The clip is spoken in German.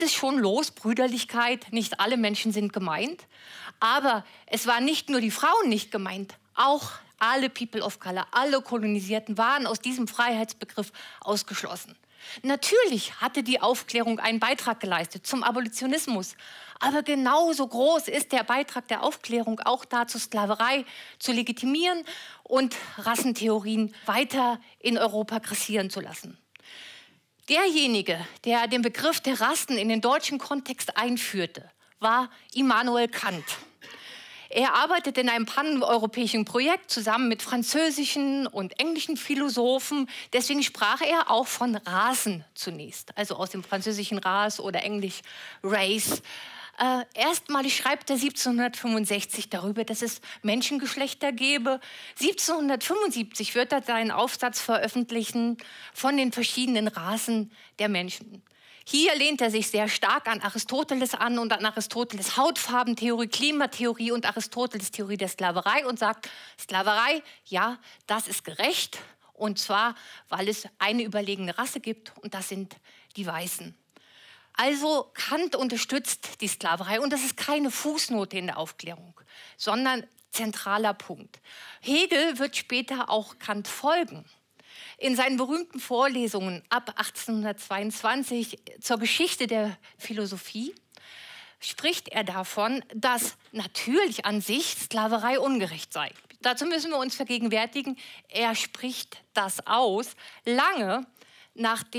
es schon los, Brüderlichkeit, nicht alle Menschen sind gemeint. Aber es waren nicht nur die Frauen nicht gemeint, auch alle People of Color, alle Kolonisierten waren aus diesem Freiheitsbegriff ausgeschlossen. Natürlich hatte die Aufklärung einen Beitrag geleistet zum Abolitionismus. Aber genauso groß ist der Beitrag der Aufklärung auch dazu, Sklaverei zu legitimieren und Rassentheorien weiter in Europa grassieren zu lassen. Derjenige, der den Begriff der Rassen in den deutschen Kontext einführte, war Immanuel Kant. Er arbeitet in einem paneuropäischen Projekt zusammen mit französischen und englischen Philosophen. Deswegen sprach er auch von Rasen zunächst, also aus dem französischen Ras oder englisch Race. Erstmalig schreibt er 1765 darüber, dass es Menschengeschlechter gäbe. 1775 wird er seinen Aufsatz veröffentlichen von den verschiedenen Rassen der Menschen. Hier lehnt er sich sehr stark an Aristoteles an und an Aristoteles Hautfarbentheorie, Klimatheorie und Aristoteles Theorie der Sklaverei und sagt, Sklaverei, ja, das ist gerecht. Und zwar, weil es eine überlegene Rasse gibt und das sind die Weißen. Also Kant unterstützt die Sklaverei und das ist keine Fußnote in der Aufklärung, sondern zentraler Punkt. Hegel wird später auch Kant folgen. In seinen berühmten Vorlesungen ab 1822 zur Geschichte der Philosophie spricht er davon, dass natürlich an sich Sklaverei ungerecht sei. Dazu müssen wir uns vergegenwärtigen, er spricht das aus, lange nachdem